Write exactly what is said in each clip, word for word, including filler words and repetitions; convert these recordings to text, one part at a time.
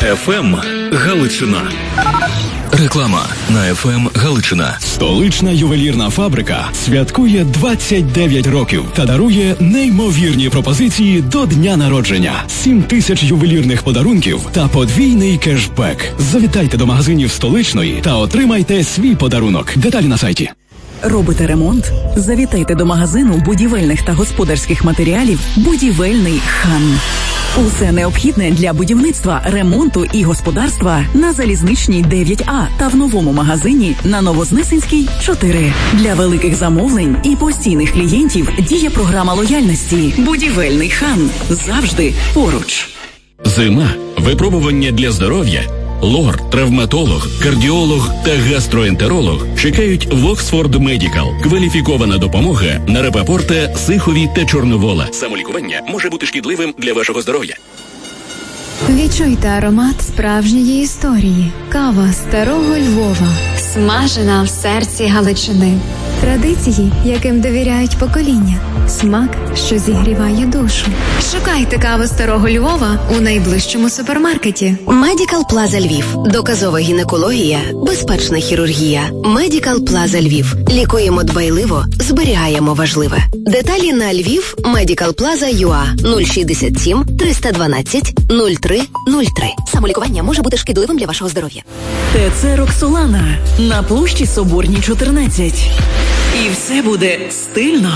еф ем Галичина. Реклама на еф ем Галичина. Столична ювелірна фабрика святкує двадцять дев'ять років та дарує неймовірні пропозиції до дня народження. сім тисяч ювелірних подарунків та подвійний кешбек. Завітайте до магазинів Столичної та отримайте свій подарунок. Деталі на сайті. Робите ремонт? Завітайте до магазину будівельних та господарських матеріалів «Будівельний хан». Усе необхідне для будівництва, ремонту і господарства на Залізничній дев'ять А та в новому магазині на Новознесенській чотири. Для великих замовлень і постійних клієнтів діє програма лояльності «Будівельний хан». Завжди поруч. Зима. Випробування для здоров'я. Лор, травматолог, кардіолог та гастроентеролог чекають в Оксфорд Медікал. Кваліфікована допомога на Рапапорта, Сихові та Чорновола. Самолікування може бути шкідливим для вашого здоров'я. Відчуйте аромат справжньої історії. Кава старого Львова. Смажена в серці Галичини. Традиції, яким довіряють покоління. Смак, що зігріває душу. Шукайте каву старого Львова у найближчому супермаркеті. Медікал Плаза Львів. Доказова гінекологія, безпечна хірургія. Медікал Плаза Львів. Лікуємо дбайливо, зберігаємо важливе. Деталі на Львів Медікал Плаза ю а нуль шістдесят сім триста дванадцять нуль три нуль три. Самолікування може бути шкідливим для вашого здоров'я. ТЦ «Роксолана» на площі Соборній чотирнадцять. І все буде стильно.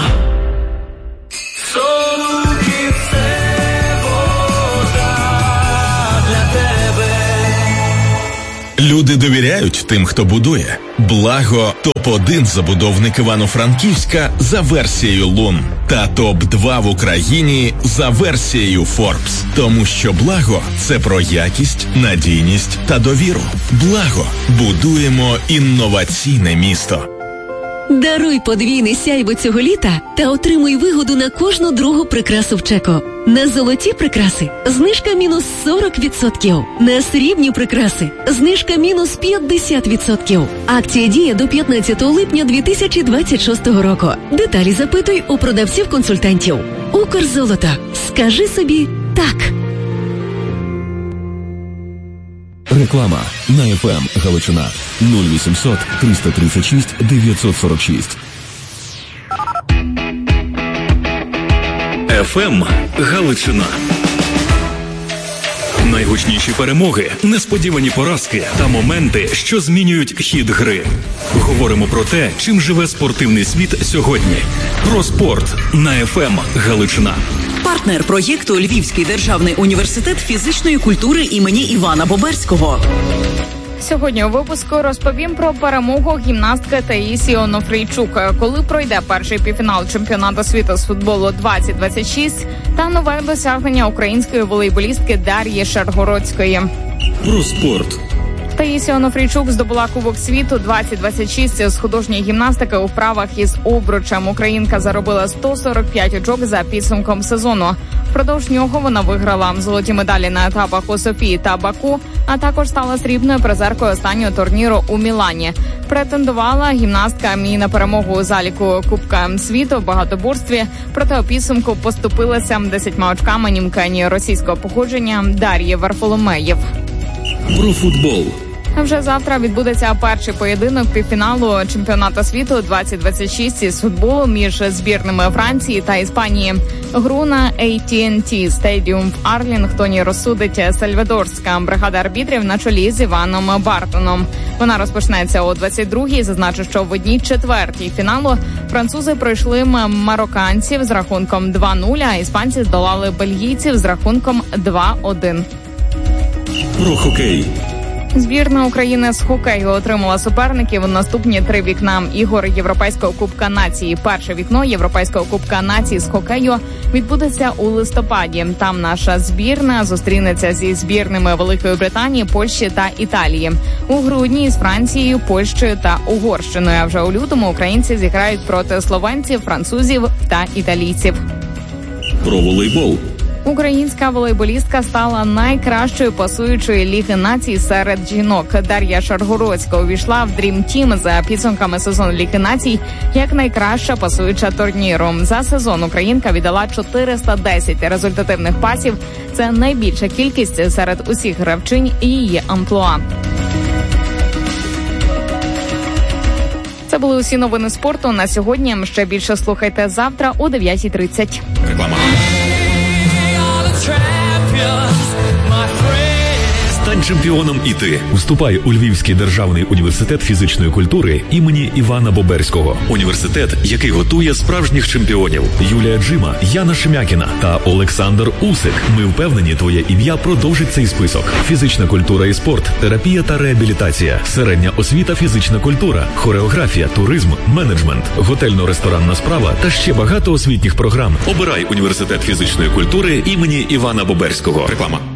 Люди довіряють тим, хто будує. Благо – топ один забудовник Івано-Франківська за версією Лун та топ два в Україні за версією Forbes. Тому що Благо – це про якість, надійність та довіру. Благо – будуємо інноваційне місто. Даруй подвійне сяйво цього літа та отримуй вигоду на кожну другу прикрасу в Чеко. На золоті прикраси знижка мінус сорок відсотків. На срібні прикраси знижка мінус п'ятдесят відсотків. Акція діє до п'ятнадцятого липня дві тисячі двадцять шостого року. Деталі запитуй у продавців-консультантів. Укрзолото. Скажи собі «так». Реклама на еф ем Галичина. нуль вісімсот триста тридцять шість дев'ятсот сорок шість. еф ем Галичина. Найгучніші перемоги, несподівані поразки та моменти, що змінюють хід гри. Говоримо про те, чим живе спортивний світ сьогодні. Про спорт на еф ем Галичина. Партнер проєкту Львівський державний університет фізичної культури імені Івана Боберського. Сьогодні у випуску розповім про перемогу гімнастки Таїсії Онофрійчук, коли пройде перший півфінал чемпіонату світу з футболу двадцять двадцять шість та нове досягнення української волейболістки Дар'ї Шаргородської. Про спорт. Таїсія Онофрійчук здобула Кубок світу двадцять двадцять шість з художньої гімнастики у вправах із обручем. Українка заробила сто сорок п'ять очок за підсумком сезону. Впродовж нього вона виграла золоті медалі на етапах у Софії та Баку, а також стала срібною призеркою останнього турніру у Мілані. Претендувала гімнастка і на перемогу у заліку Кубка світу в багатоборстві, проте у підсумку поступилася десятьма очками німкені російського походження Дар'ї Варфоломеєв. Про футбол. Вже завтра відбудеться перший поєдинок півфіналу чемпіонату світу двадцять двадцять шість із футболу між збірними Франції та Іспанії. Гру на ей ті ен ті Stadium в Арлінгтоні розсудить сальвадорська бригада арбітрів на чолі з Іваном Бартоном. Вона розпочнеться о двадцять другій. Зазначу, що в одній четвертій фіналу французи пройшли марокканців з рахунком два нуль, а іспанці здолали бельгійців з рахунком два один. Про хокей. Збірна України з хокею отримала суперників у наступні три вікна ігор Європейського Кубка Нації. Перше вікно Європейського Кубка Нації з хокею відбудеться у листопаді. Там наша збірна зустрінеться зі збірними Великої Британії, Польщі та Італії. У грудні з Францією, Польщею та Угорщиною. А вже у лютому українці зіграють проти словенців, французів та італійців. Про волейбол. Українська волейболістка стала найкращою пасуючою Ліги націй серед жінок. Дар'я Шаргородська увійшла в Dream Team за підсумками сезону Ліги націй як найкраща пасуюча турніру. За сезон українка віддала чотириста десять результативних пасів. Це найбільша кількість серед усіх гравчинь і її амплуа. Це були усі новини спорту на сьогодні. Ще більше слухайте завтра о дев'ятій тридцять. Реклама. Стань чемпіоном і ти. Вступай у Львівський державний університет фізичної культури імені Івана Боберського. Університет, який готує справжніх чемпіонів. Юлія Джима, Яна Шемякіна та Олександр Усик. Ми впевнені, твоє ім'я продовжить цей список. Фізична культура і спорт, терапія та реабілітація, середня освіта, фізична культура, хореографія, туризм, менеджмент, готельно-ресторанна справа та ще багато освітніх програм. Обирай університет фізичної культури імені Івана Боберського. Реклама.